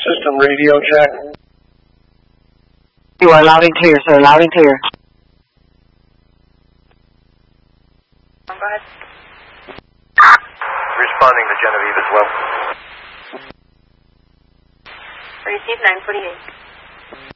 System radio check. You are loud and clear, sir. Loud and clear. Go ahead. Responding to Genevieve as well. Receive 948.